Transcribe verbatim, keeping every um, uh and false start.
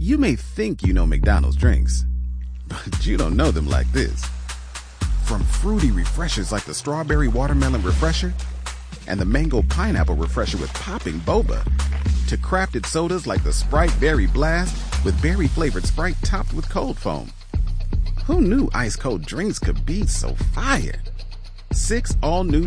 You may think you know McDonald's drinks, but you don't know them like this. From fruity refreshers like the Strawberry Watermelon Refresher and the Mango Pineapple Refresher with popping boba, to crafted sodas like the Sprite Berry Blast with berry-flavored Sprite topped with cold foam. Who knew ice-cold drinks could be so fire? Six all-new